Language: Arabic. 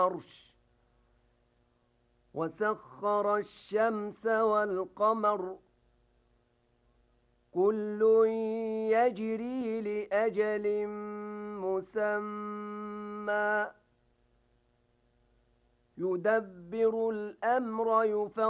العرش وسخر الشمس والقمر كل يجري لأجل مسمى يدبر الأمر